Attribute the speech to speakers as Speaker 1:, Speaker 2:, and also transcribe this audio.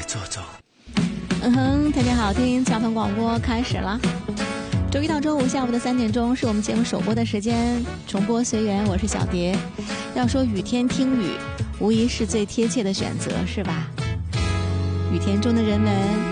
Speaker 1: 走走。
Speaker 2: 天天好听，小鹏广播开始了。周一到周五下午的3点钟是我们节目首播的时间，重播随缘，我是小蝶。要说雨天听雨，无疑是最贴切的选择，是吧？雨天中的人们